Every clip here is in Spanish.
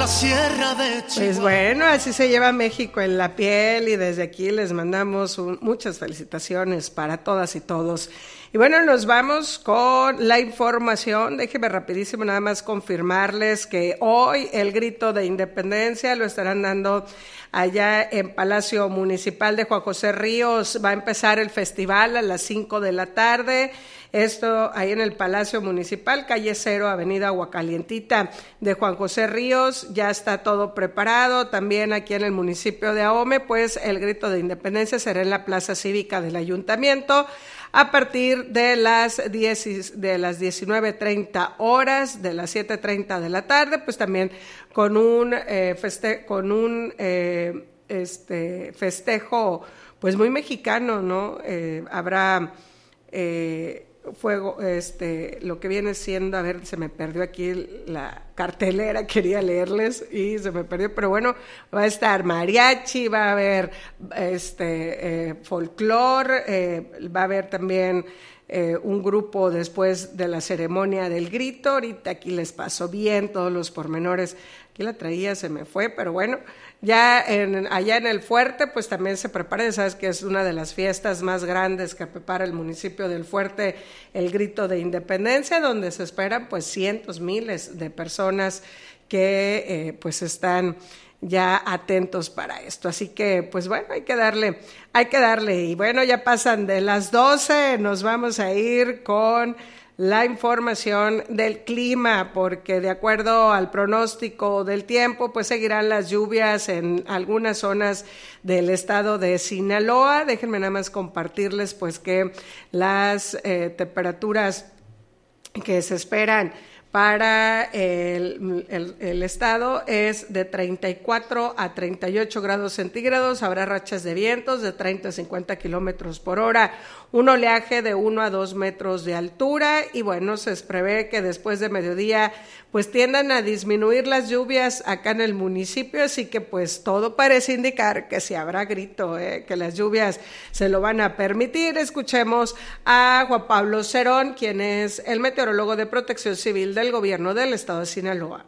sierra de Chihuahua. Pues bueno, así se lleva México en la piel y desde aquí les mandamos muchas felicitaciones para todas y todos. Y bueno, nos vamos con la información. Déjenme rapidísimo nada más confirmarles que hoy el grito de independencia lo estarán dando allá en Palacio Municipal de Juan José Ríos. Va a empezar el festival a las 5 de la tarde. Esto ahí en el Palacio Municipal, calle 0, avenida Aguacalientita de Juan José Ríos. Ya está todo preparado. También aquí en el municipio de Ahome, pues el grito de independencia será en la Plaza Cívica del Ayuntamiento a partir de las 19:30 horas, de las 7:30 de la tarde, pues también con un festejo pues muy mexicano, ¿no? Habrá fuego, lo que viene siendo, a ver, se me perdió aquí la cartelera, quería leerles y se me perdió, pero bueno, va a estar mariachi, va a haber folclore, va a haber también un grupo después de la ceremonia del grito. Ahorita aquí les paso bien todos los pormenores. Aquí la traía, se me fue, pero bueno, ya allá en el Fuerte, pues también se prepara, ya sabes que es una de las fiestas más grandes que prepara el municipio del Fuerte, el grito de independencia, donde se esperan pues cientos, miles de personas que pues están ya atentos para esto. Así que, pues bueno, hay que darle. Y bueno, ya pasan de las 12, nos vamos a ir con la información del clima, porque de acuerdo al pronóstico del tiempo, pues seguirán las lluvias en algunas zonas del estado de Sinaloa. Déjenme nada más compartirles, pues, que las temperaturas que se esperan para el estado es de 34 a 38 grados centígrados. Habrá rachas de vientos de 30 a 50 kilómetros por hora, un oleaje de 1 a 2 metros de altura. Y bueno, se prevé que después de mediodía pues tiendan a disminuir las lluvias acá en el municipio, así que pues todo parece indicar que sí habrá grito, que las lluvias se lo van a permitir. Escuchemos a Juan Pablo Cerón, quien es el meteorólogo de Protección Civil del gobierno del estado de Sinaloa.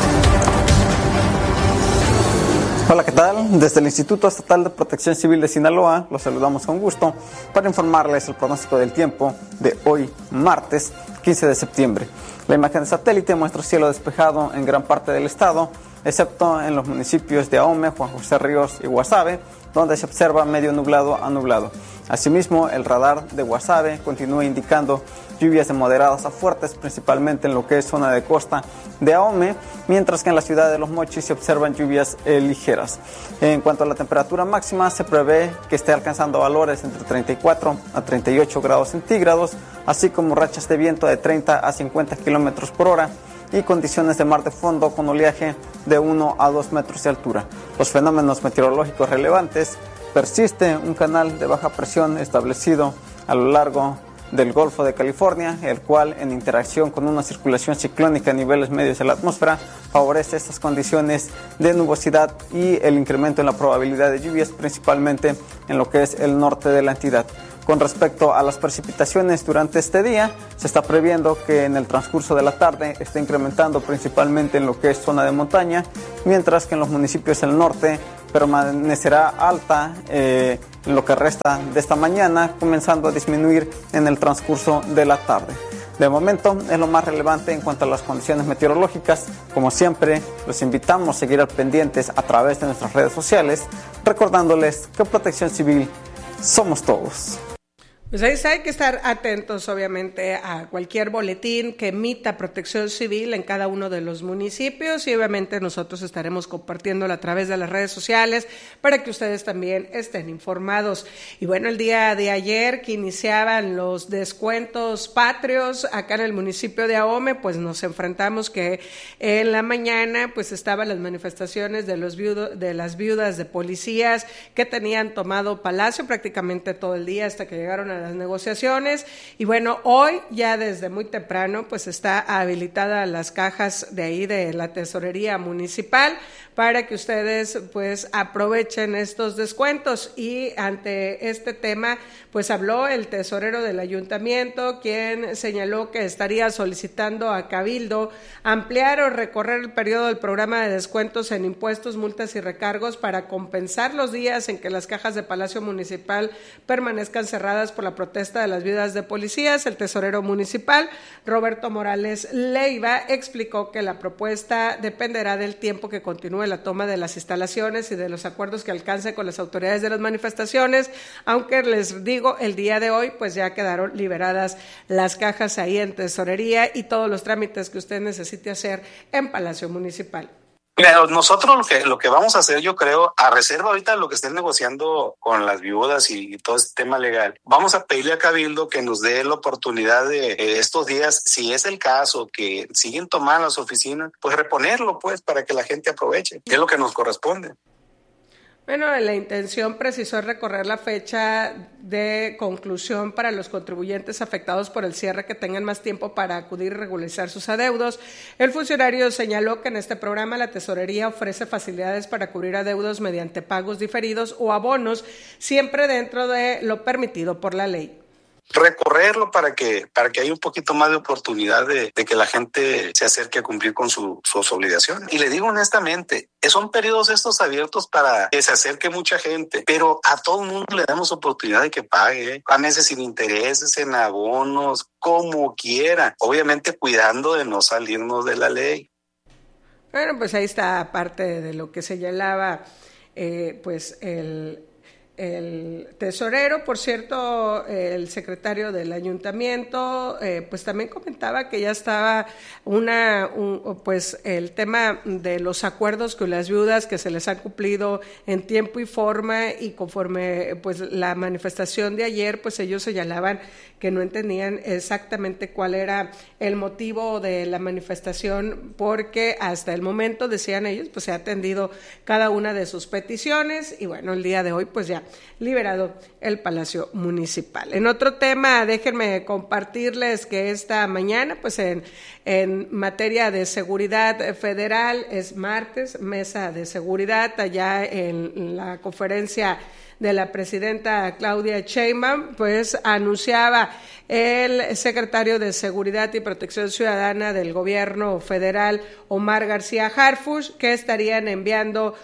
Hola, ¿qué tal? Desde el Instituto Estatal de Protección Civil de Sinaloa los saludamos con gusto para informarles el pronóstico del tiempo de hoy, martes 15 de septiembre. La imagen de satélite muestra cielo despejado en gran parte del estado, excepto en los municipios de Ahome, Juan José Ríos y Guasave, donde se observa medio nublado a nublado. Asimismo, el radar de Guasave continúa indicando lluvias de moderadas a fuertes, principalmente en lo que es zona de costa de Ahome, mientras que en la ciudad de Los Mochis se observan lluvias ligeras. En cuanto a la temperatura máxima, se prevé que esté alcanzando valores entre 34 a 38 grados centígrados, así como rachas de viento de 30 a 50 kilómetros por hora y condiciones de mar de fondo con oleaje de 1 a 2 metros de altura. Los fenómenos meteorológicos relevantes: persiste un canal de baja presión establecido a lo largo del Golfo de California, el cual, en interacción con una circulación ciclónica a niveles medios de la atmósfera, favorece estas condiciones de nubosidad y el incremento en la probabilidad de lluvias, principalmente en lo que es el norte de la entidad. Con respecto a las precipitaciones durante este día, se está previendo que en el transcurso de la tarde esté incrementando principalmente en lo que es zona de montaña, mientras que en los municipios del norte permanecerá alta en lo que resta de esta mañana, comenzando a disminuir en el transcurso de la tarde. De momento es lo más relevante en cuanto a las condiciones meteorológicas. Como siempre, los invitamos a seguir al pendientes a través de nuestras redes sociales, recordándoles que Protección Civil somos todos. Pues ahí hay que estar atentos, obviamente, a cualquier boletín que emita Protección Civil en cada uno de los municipios, y obviamente nosotros estaremos compartiéndolo a través de las redes sociales para que ustedes también estén informados. Y bueno, el día de ayer que iniciaban los descuentos patrios acá en el municipio de Ahome, pues nos enfrentamos que en la mañana pues estaban las manifestaciones de las viudas de policías que tenían tomado Palacio prácticamente todo el día hasta que llegaron a a las negociaciones. Y bueno, hoy ya desde muy temprano pues está habilitada las cajas de ahí de la tesorería municipal para que ustedes pues aprovechen estos descuentos. Y ante este tema pues habló el tesorero del ayuntamiento, quien señaló que estaría solicitando a Cabildo ampliar o recorrer el periodo del programa de descuentos en impuestos, multas y recargos para compensar los días en que las cajas de Palacio Municipal permanezcan cerradas por la protesta de las viudas de policías. El tesorero municipal, Roberto Morales Leiva, explicó que la propuesta dependerá del tiempo que continúe la toma de las instalaciones y de los acuerdos que alcance con las autoridades de las manifestaciones, aunque les digo, el día de hoy pues ya quedaron liberadas las cajas ahí en tesorería y todos los trámites que usted necesite hacer en Palacio Municipal. Mira, nosotros lo que vamos a hacer, yo creo, a reserva ahorita de lo que estén negociando con las viudas y todo este tema legal, vamos a pedirle a Cabildo que nos dé la oportunidad de estos días, si es el caso, que siguen tomando las oficinas, pues reponerlo, pues, para que la gente aproveche, que es lo que nos corresponde. Bueno, la intención precisó recorrer la fecha de conclusión para los contribuyentes afectados por el cierre que tengan más tiempo para acudir y regularizar sus adeudos. El funcionario señaló que en este programa la tesorería ofrece facilidades para cubrir adeudos mediante pagos diferidos o abonos, siempre dentro de lo permitido por la ley. Recorrerlo para que haya un poquito más de oportunidad de que la gente se acerque a cumplir con sus obligaciones. Y le digo honestamente, son periodos estos abiertos para que se acerque mucha gente, pero a todo el mundo le damos oportunidad de que pague, a meses sin intereses, en abonos, como quiera, obviamente cuidando de no salirnos de la ley. Bueno, pues ahí está parte de lo que señalaba pues el tesorero. Por cierto, el secretario del ayuntamiento pues también comentaba que ya estaba pues el tema de los acuerdos con las viudas que se les han cumplido en tiempo y forma, y conforme pues la manifestación de ayer, pues ellos señalaban que no entendían exactamente cuál era el motivo de la manifestación, porque hasta el momento, decían ellos, pues se ha atendido cada una de sus peticiones y bueno, el día de hoy pues ya liberado el Palacio Municipal. En otro tema, déjenme compartirles que esta mañana, pues en materia de seguridad federal, es martes, mesa de seguridad, allá en la conferencia de la presidenta Claudia Sheinbaum, pues anunciaba el secretario de Seguridad y Protección Ciudadana del gobierno federal, Omar García Harfuch, que estarían enviando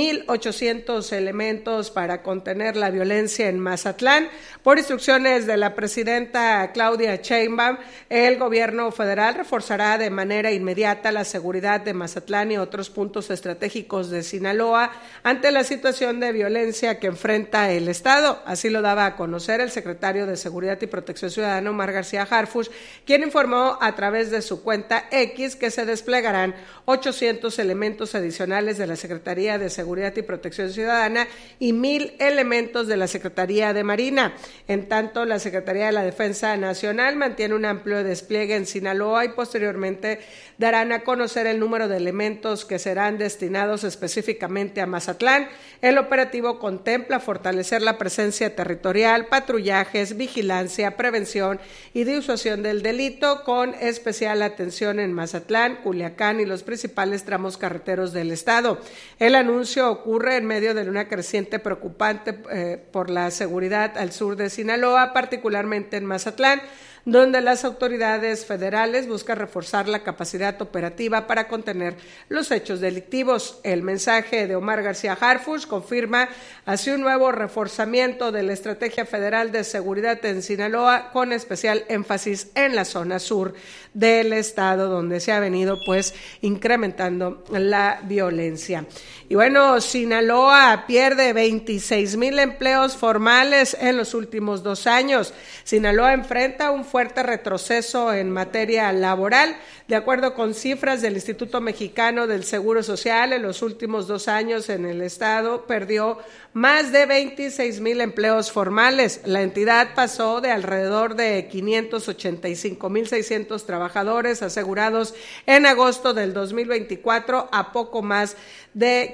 1,800 elementos para contener la violencia en Mazatlán. Por instrucciones de la presidenta Claudia Sheinbaum, el gobierno federal reforzará de manera inmediata la seguridad de Mazatlán y otros puntos estratégicos de Sinaloa ante la situación de violencia que enfrenta el Estado. Así lo daba a conocer el secretario de Seguridad y Protección Ciudadana, Omar García Harfuch, quien informó a través de su cuenta X que se desplegarán 800 elementos adicionales de la Secretaría de Seguridad y Protección Ciudadana y 1,000 elementos de la Secretaría de Marina. En tanto, la Secretaría de la Defensa Nacional mantiene un amplio despliegue en Sinaloa y posteriormente darán a conocer el número de elementos que serán destinados específicamente a Mazatlán. El operativo contempla fortalecer la presencia territorial, patrullajes, vigilancia, prevención y disuasión del delito, con especial atención en Mazatlán, Culiacán y los principales tramos carreteros del estado. El anuncio ocurre en medio de una creciente preocupante por la seguridad al sur de Sinaloa, particularmente en Mazatlán, donde las autoridades federales buscan reforzar la capacidad operativa para contener los hechos delictivos. El mensaje de Omar García Harfuch confirma así un nuevo reforzamiento de la Estrategia Federal de Seguridad en Sinaloa, con especial énfasis en la zona sur del estado, donde se ha venido pues incrementando la violencia. Y bueno, Sinaloa pierde 26,000 empleos formales en los últimos 2 años. Sinaloa enfrenta un fuerte retroceso en materia laboral. De acuerdo con cifras del Instituto Mexicano del Seguro Social, en los últimos 2 años en el estado perdió más de 26,000 empleos formales. La entidad pasó de alrededor de 585,600 trabajadores asegurados en agosto del 2024 a poco más de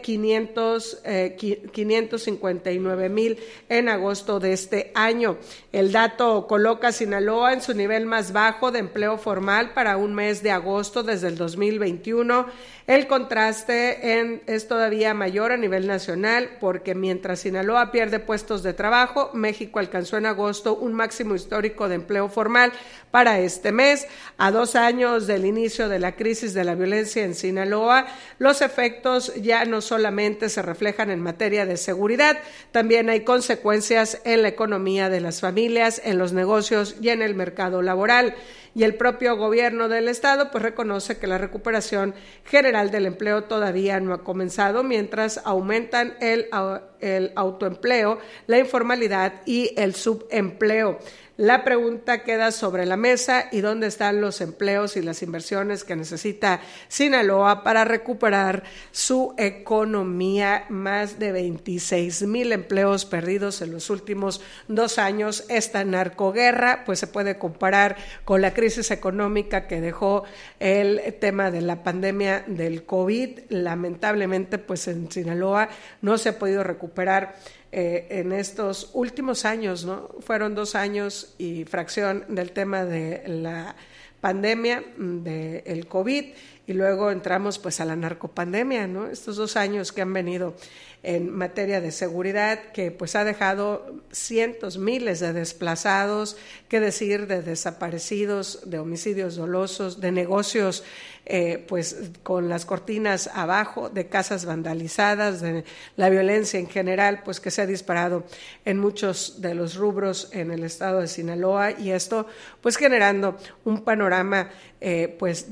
559,000 en agosto de este año. El dato coloca a Sinaloa en su nivel más bajo de empleo formal para un mes de agosto desde el 2021. El contraste es todavía mayor a nivel nacional porque mientras Sinaloa pierde puestos de trabajo, México alcanzó en agosto un máximo histórico de empleo formal para este mes. A 2 años del inicio de la crisis de la violencia en Sinaloa, los efectos ya no solamente se reflejan en materia de seguridad, también hay consecuencias en la economía de las familias, en los negocios y en el mercado laboral. Y el propio gobierno del estado pues reconoce que la recuperación general del empleo todavía no ha comenzado, mientras aumentan el autoempleo, la informalidad y el subempleo. La pregunta queda sobre la mesa: ¿y dónde están los empleos y las inversiones que necesita Sinaloa para recuperar su economía? Más de 26,000 empleos perdidos en los últimos 2 años. Esta narcoguerra pues se puede comparar con la crisis económica que dejó el tema de la pandemia del COVID. Lamentablemente pues en Sinaloa no se ha podido recuperar en estos últimos años, ¿no? Fueron 2 años y fracción del tema de la pandemia del COVID y luego entramos pues a la narcopandemia, ¿no? Estos 2 años que han venido en materia de seguridad que pues ha dejado cientos, miles de desplazados, qué decir de desaparecidos, de homicidios dolosos, de negocios pues con las cortinas abajo, de casas vandalizadas, de la violencia en general pues que se ha disparado en muchos de los rubros en el estado de Sinaloa, y esto pues generando un panorama pues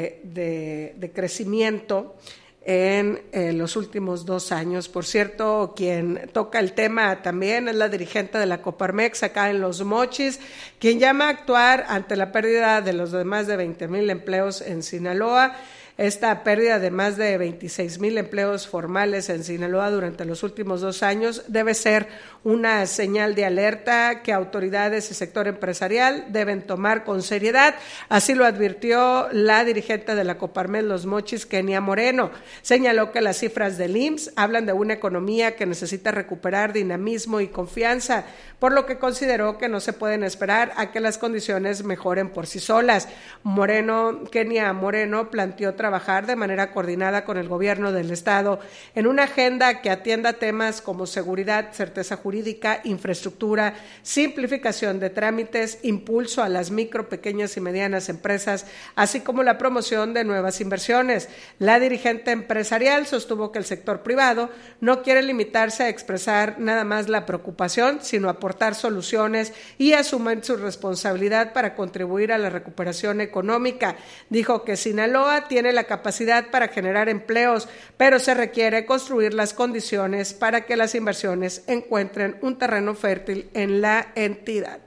de crecimiento en los últimos 2 años. Por cierto, quien toca el tema también es la dirigente de la Coparmex acá en Los Mochis, quien llama a actuar ante la pérdida de los más de 20,000 empleos en Sinaloa. Esta pérdida de más de 26,000 empleos formales en Sinaloa durante los últimos 2 años debe ser una señal de alerta que autoridades y sector empresarial deben tomar con seriedad. Así lo advirtió la dirigente de la Coparmex Los Mochis, Kenia Moreno. Señaló que las cifras del IMSS hablan de una economía que necesita recuperar dinamismo y confianza, por lo que consideró que no se pueden esperar a que las condiciones mejoren por sí solas. Kenia Moreno planteó trabajar de manera coordinada con el gobierno del estado en una agenda que atienda temas como seguridad, certeza jurídica, infraestructura, simplificación de trámites, impulso a las micro, pequeñas y medianas empresas, así como la promoción de nuevas inversiones. La dirigente empresarial sostuvo que el sector privado no quiere limitarse a expresar nada más la preocupación, sino aportar soluciones y asumir su responsabilidad para contribuir a la recuperación económica. Dijo que Sinaloa tiene la capacidad para generar empleos, pero se requiere construir las condiciones para que las inversiones encuentren un terreno fértil en la entidad.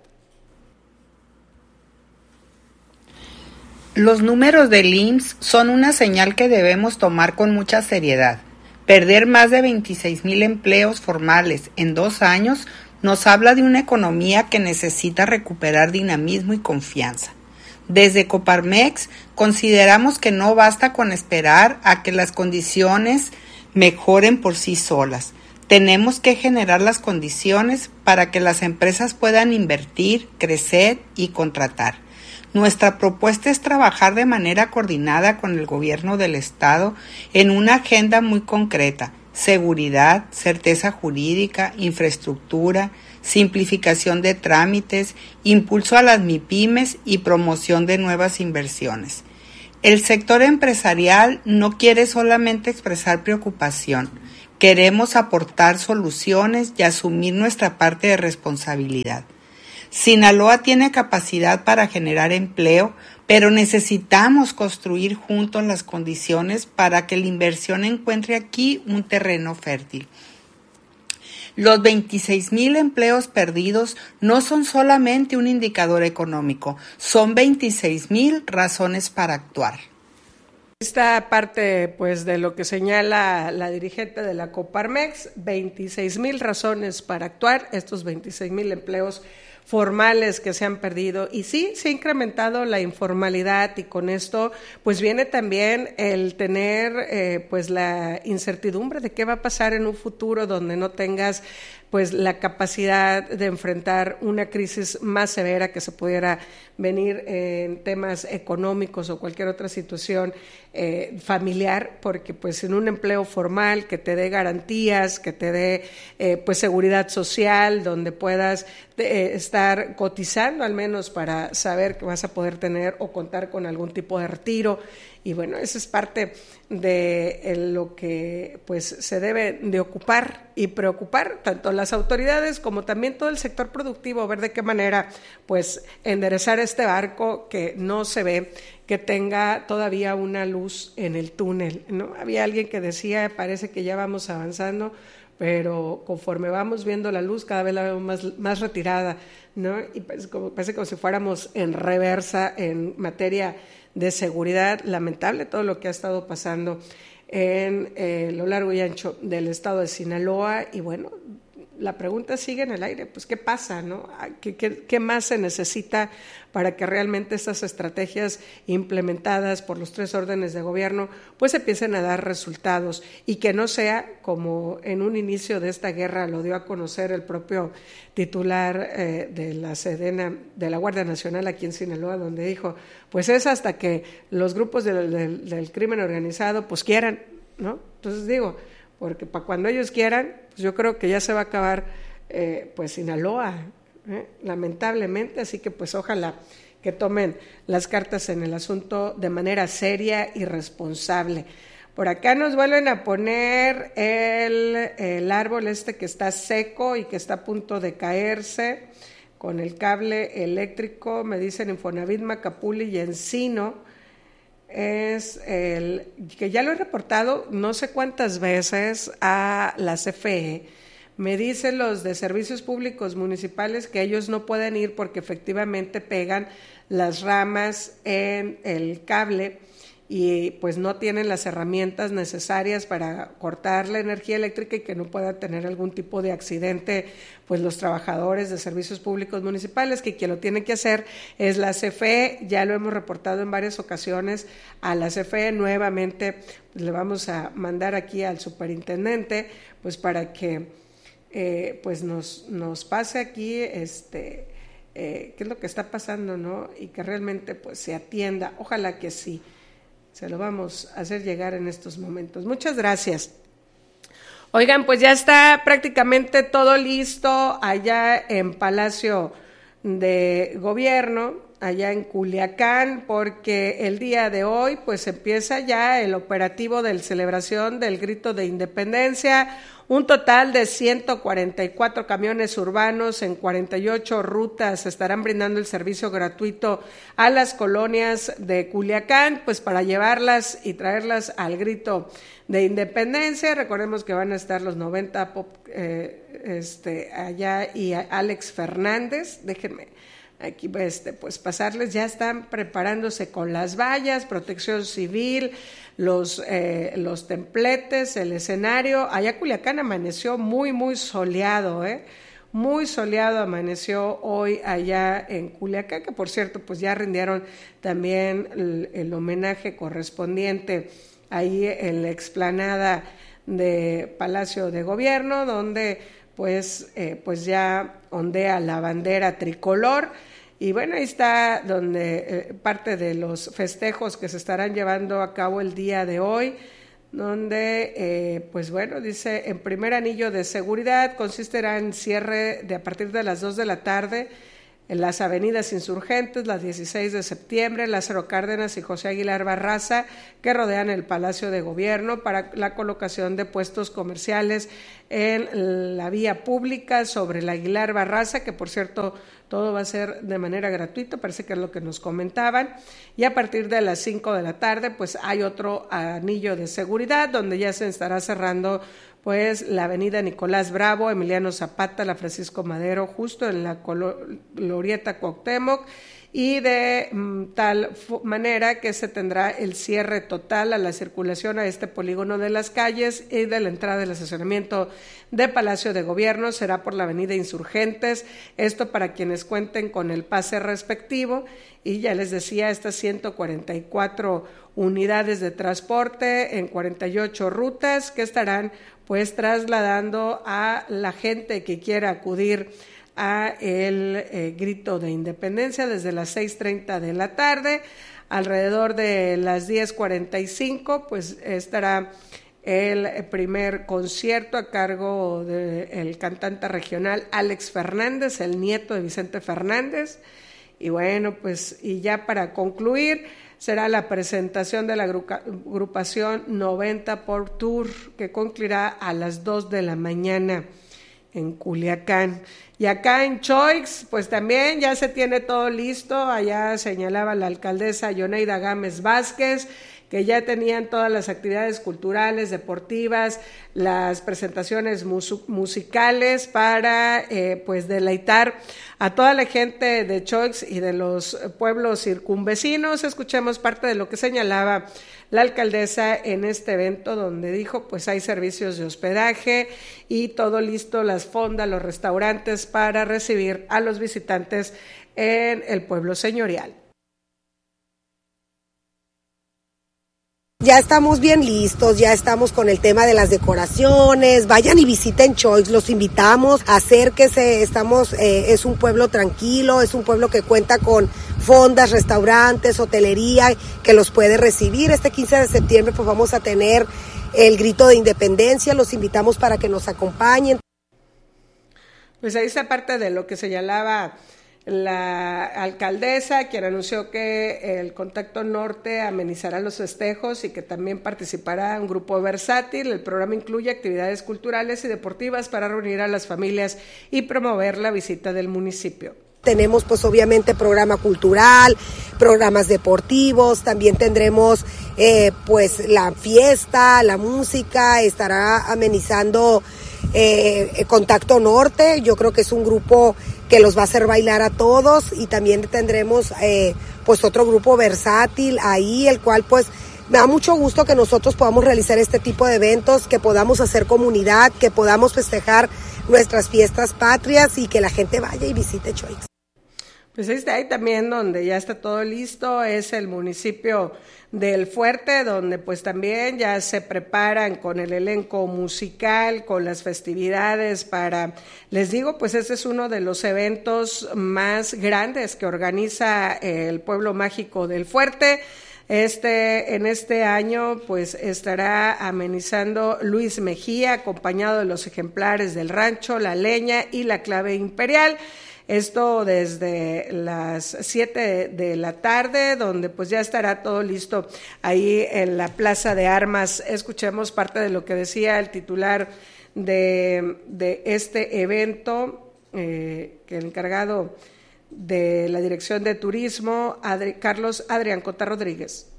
Los números del IMSS son una señal que debemos tomar con mucha seriedad. Perder más de 26,000 empleos formales en 2 años nos habla de una economía que necesita recuperar dinamismo y confianza. Desde Coparmex consideramos que no basta con esperar a que las condiciones mejoren por sí solas. Tenemos que generar las condiciones para que las empresas puedan invertir, crecer y contratar. Nuestra propuesta es trabajar de manera coordinada con el gobierno del estado en una agenda muy concreta: seguridad, certeza jurídica, infraestructura, simplificación de trámites, impulso a las MIPYMES y promoción de nuevas inversiones. El sector empresarial no quiere solamente expresar preocupación, queremos aportar soluciones y asumir nuestra parte de responsabilidad. Sinaloa tiene capacidad para generar empleo, pero necesitamos construir juntos las condiciones para que la inversión encuentre aquí un terreno fértil. Los 26,000 empleos perdidos no son solamente un indicador económico, son 26,000 razones para actuar. Esta parte, pues, de lo que señala la dirigente de la Coparmex, 26,000 razones para actuar, estos 26,000 empleos formales que se han perdido, y sí, se ha incrementado la informalidad, y con esto pues viene también el tener pues la incertidumbre de qué va a pasar en un futuro donde no tengas pues la capacidad de enfrentar una crisis más severa que se pudiera venir en temas económicos o cualquier otra situación familiar, porque pues en un empleo formal que te dé garantías, que te dé pues seguridad social, donde puedas estar cotizando al menos para saber que vas a poder tener o contar con algún tipo de retiro. Y bueno, esa es parte de lo que pues se debe de ocupar y preocupar tanto las autoridades como también todo el sector productivo, ver de qué manera pues enderezar este barco que no se ve, que tenga todavía una luz en el túnel, ¿no? Había alguien que decía, parece que ya vamos avanzando, pero conforme vamos viendo la luz cada vez la vemos más retirada, ¿no? Y parece como si fuéramos en reversa en materia de seguridad. Lamentable todo lo que ha estado pasando en lo largo y ancho del estado de Sinaloa, y bueno, la pregunta sigue en el aire, pues ¿qué pasa, no? ¿Qué más se necesita para que realmente estas estrategias implementadas por los 3 órdenes de gobierno pues empiecen a dar resultados, y que no sea como en un inicio de esta guerra lo dio a conocer el propio titular de la Sedena, de la Guardia Nacional aquí en Sinaloa, donde dijo, pues es hasta que los grupos del crimen organizado pues quieran, ¿no? Entonces digo, porque para cuando ellos quieran, pues yo creo que ya se va a acabar pues Sinaloa, lamentablemente, así que pues ojalá que tomen las cartas en el asunto de manera seria y responsable. Por acá nos vuelven a poner el árbol que está seco y que está a punto de caerse con el cable eléctrico, me dicen Infonavit, Macapuli y Encino. Es el que ya lo he reportado no sé cuántas veces a la CFE. Me dicen los de servicios públicos municipales que ellos no pueden ir porque efectivamente pegan las ramas en el cable y pues no tienen las herramientas necesarias para cortar la energía eléctrica y que no puedan tener algún tipo de accidente pues los trabajadores de servicios públicos municipales, que quien lo tiene que hacer es la CFE. Ya lo hemos reportado en varias ocasiones a la CFE. Nuevamente pues le vamos a mandar aquí al superintendente pues para que pues nos pase aquí qué es lo que está pasando, ¿no? Y que realmente pues se atienda. Ojalá que sí. Se lo vamos a hacer llegar en estos momentos. Muchas gracias. Oigan, pues ya está prácticamente todo listo allá en Palacio de Gobierno, allá en Culiacán, porque el día de hoy pues empieza ya el operativo de celebración del Grito de Independencia. Un total de 144 camiones urbanos en 48 rutas estarán brindando el servicio gratuito a las colonias de Culiacán, pues para llevarlas y traerlas al Grito de Independencia. Recordemos que van a estar los 90 Pop allá y Alex Fernández. Déjenme aquí pues pasarles, ya están preparándose con las vallas, protección civil, los templetes, el escenario. Allá Culiacán amaneció muy soleado, muy soleado amaneció hoy allá en Culiacán, que por cierto pues ya rindieron también el homenaje correspondiente ahí en la explanada de Palacio de Gobierno, donde pues ya ondea la bandera tricolor. Y bueno, ahí está donde parte de los festejos que se estarán llevando a cabo el día de hoy, donde pues bueno, dice, en primer anillo de seguridad consistirá en cierre a partir de las 2 de la tarde en las avenidas Insurgentes, las 16 de septiembre, Lázaro Cárdenas y José Aguilar Barraza, que rodean el Palacio de Gobierno, para la colocación de puestos comerciales en la vía pública sobre el Aguilar Barraza, que por cierto todo va a ser de manera gratuita, parece que es lo que nos comentaban, y a partir de las 5 de la tarde pues hay otro anillo de seguridad donde ya se estará cerrando pues la avenida Nicolás Bravo, Emiliano Zapata, la Francisco Madero, justo en la glorieta Cuauhtémoc, y de tal manera que se tendrá el cierre total a la circulación a este polígono de las calles, y de la entrada del estacionamiento de Palacio de Gobierno será por la avenida Insurgentes, esto para quienes cuenten con el pase respectivo. Y ya les decía, estas 144 unidades de transporte en 48 rutas que estarán pues trasladando a la gente que quiera acudir a el grito de independencia desde las 6:30 de la tarde. Alrededor de las 10:45 pues estará el primer concierto a cargo del cantante regional Alex Fernández, el nieto de Vicente Fernández. Y bueno, pues y ya para concluir será la presentación de la agrupación 90 por Tour, que concluirá a las 2 de la mañana en Culiacán. Y acá en Choix, pues también ya se tiene todo listo. Allá señalaba la alcaldesa Yoneida Gámez Vázquez que ya tenían todas las actividades culturales, deportivas, las presentaciones musicales para pues deleitar a toda la gente de Choix y de los pueblos circunvecinos. Escuchemos parte de lo que señalaba la alcaldesa en este evento, donde dijo pues hay servicios de hospedaje y todo listo, las fondas, los restaurantes para recibir a los visitantes en el pueblo señorial. Ya estamos bien listos, ya estamos con el tema de las decoraciones. Vayan y visiten Choix, los invitamos, acérquese. Es un pueblo tranquilo, es un pueblo que cuenta con fondas, restaurantes, hotelería, que los puede recibir. Este 15 de septiembre pues vamos a tener el grito de independencia, los invitamos para que nos acompañen. Pues ahí está parte de lo que señalaba la alcaldesa, quien anunció que el Contacto Norte amenizará los festejos y que también participará un grupo versátil. El programa incluye actividades culturales y deportivas para reunir a las familias y promover la visita del municipio. Tenemos pues obviamente programa cultural, programas deportivos, también tendremos pues la fiesta, la música, estará amenizando Contacto Norte. Yo creo que es un grupo que los va a hacer bailar a todos, y también tendremos pues otro grupo versátil ahí, el cual pues me da mucho gusto que nosotros podamos realizar este tipo de eventos, que podamos hacer comunidad, que podamos festejar nuestras fiestas patrias y que la gente vaya y visite Choix. Pues ahí también donde ya está todo listo es el municipio del Fuerte, donde pues también ya se preparan con el elenco musical, con las festividades para, les digo, pues este es uno de los eventos más grandes que organiza el pueblo mágico del Fuerte. En este año pues estará amenizando Luis Mejía, acompañado de los ejemplares del rancho, la leña y la clave imperial. Esto desde las 7 de la tarde, donde pues ya estará todo listo ahí en la Plaza de Armas. Escuchemos parte de lo que decía el titular de este evento, que el encargado de la Dirección de Turismo, Carlos Adrián Cota Rodríguez.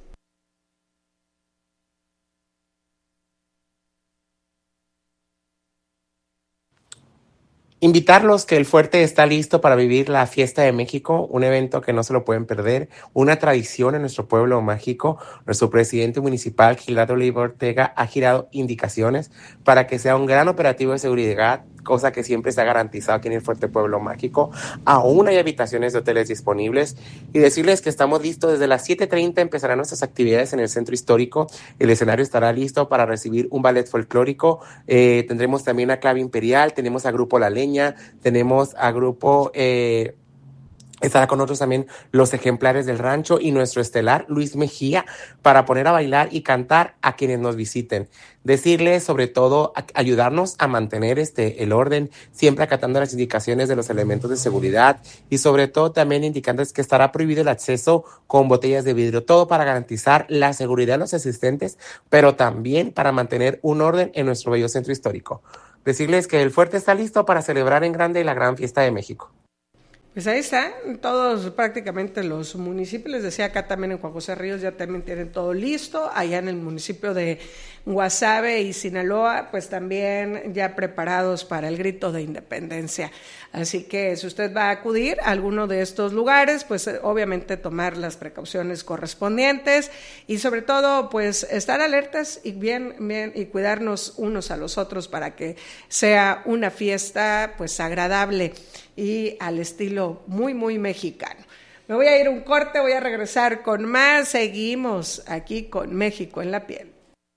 Invitarlos que el Fuerte está listo para vivir la Fiesta de México, un evento que no se lo pueden perder, una tradición en nuestro pueblo mágico. Nuestro presidente municipal, Gildardo Leiva Ortega, ha girado indicaciones para que sea un gran operativo de seguridad, cosa que siempre está garantizado aquí en el Fuerte Pueblo Mágico. Aún hay habitaciones de hoteles disponibles, y decirles que estamos listos. Desde las 7:30 empezarán nuestras actividades en el centro histórico. El escenario estará listo para recibir un ballet folclórico. Tendremos también a Clave Imperial, tenemos a Grupo La Leña, tenemos a Grupo... estará con nosotros también los ejemplares del rancho y nuestro estelar Luis Mejía, para poner a bailar y cantar a quienes nos visiten. Decirles sobre todo ayudarnos a mantener el orden, siempre acatando las indicaciones de los elementos de seguridad, y sobre todo también indicándoles que estará prohibido el acceso con botellas de vidrio, todo para garantizar la seguridad de los asistentes, pero también para mantener un orden en nuestro bello centro histórico. Decirles que el Fuerte está listo para celebrar en grande la gran fiesta de México. Pues ahí está, todos prácticamente los municipios, les decía acá también en Juan José Ríos ya también tienen todo listo, allá en el municipio de Guasave y Sinaloa, pues también ya preparados para el grito de independencia. Así que si usted va a acudir a alguno de estos lugares, pues obviamente tomar las precauciones correspondientes y sobre todo pues estar alertas y bien y cuidarnos unos a los otros para que sea una fiesta pues agradable y al estilo muy, muy mexicano. Me voy a ir a un corte, voy a regresar con más. Seguimos aquí con México en la piel.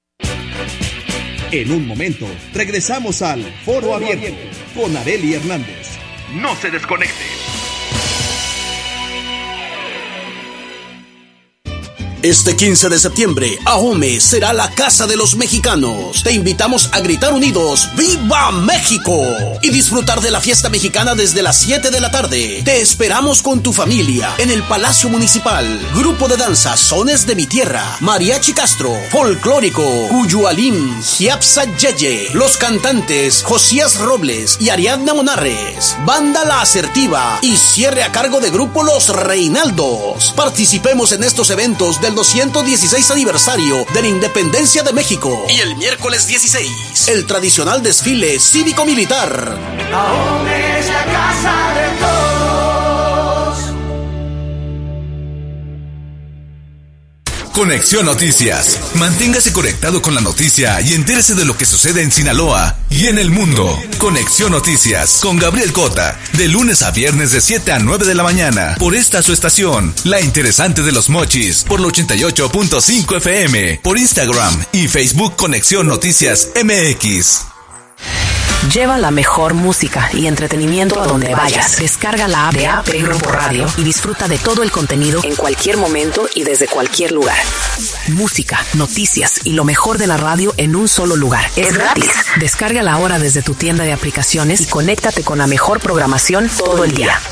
En un momento, regresamos al Foro Abierto con Arely Hernández. No se desconecte. Este 15 de septiembre, Ahome será la casa de los mexicanos. Te invitamos a gritar unidos ¡Viva México! Y disfrutar de la fiesta mexicana desde las 7 de la tarde. Te esperamos con tu familia en el Palacio Municipal. Grupo de danza Sones de mi Tierra, Mariachi Castro, Folclórico, Cuyualim, Jiapsa Yeye, los cantantes Josías Robles y Ariadna Monarres, Banda La Asertiva y cierre a cargo de Grupo Los Reinaldos. Participemos en estos eventos del 216 aniversario de la Independencia de México. Y el miércoles 16, el tradicional desfile cívico-militar. Ahome es la casa de todos. Conexión Noticias. Manténgase conectado con la noticia y entérese de lo que sucede en Sinaloa y en el mundo. Conexión Noticias con Gabriel Cota, de lunes a viernes de 7 a 9 de la mañana, por esta su estación, La Interesante de los Mochis, por el 88.5 FM, por Instagram y Facebook Conexión Noticias MX. Lleva la mejor música y entretenimiento a donde vayas. Descarga la app de AP Grupo Radio y disfruta de todo el contenido en cualquier momento y desde cualquier lugar. Música, noticias y lo mejor de la radio en un solo lugar. Es gratis. Descárgala ahora desde tu tienda de aplicaciones y conéctate con la mejor programación todo el día.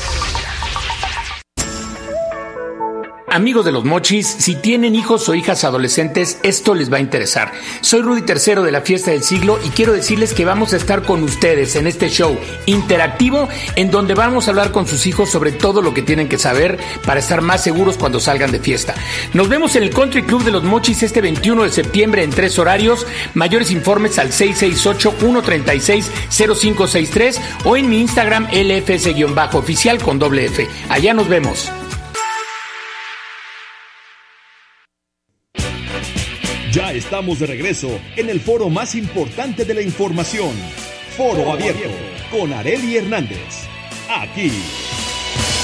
Amigos de los Mochis, si tienen hijos o hijas adolescentes, esto les va a interesar. Soy Rudy III de la Fiesta del Siglo y quiero decirles que vamos a estar con ustedes en este show interactivo en donde vamos a hablar con sus hijos sobre todo lo que tienen que saber para estar más seguros cuando salgan de fiesta. Nos vemos en el Country Club de los Mochis este 21 de septiembre en 3 horarios. Mayores informes al 668-136-0563 o en mi Instagram LFS-oficial con doble F. Allá nos vemos. Ya estamos de regreso en el foro más importante de la información. Foro Abierto con Arely Hernández. Aquí